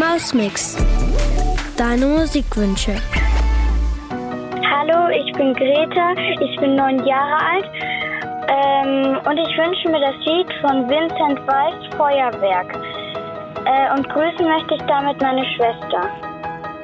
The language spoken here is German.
Hausmix. Deine Musikwünsche. Hallo, ich bin Greta, ich bin 9 Jahre alt und ich wünsche mir das Lied von Vincent Weiss, Feuerwerk. Und grüßen möchte ich damit meine Schwester.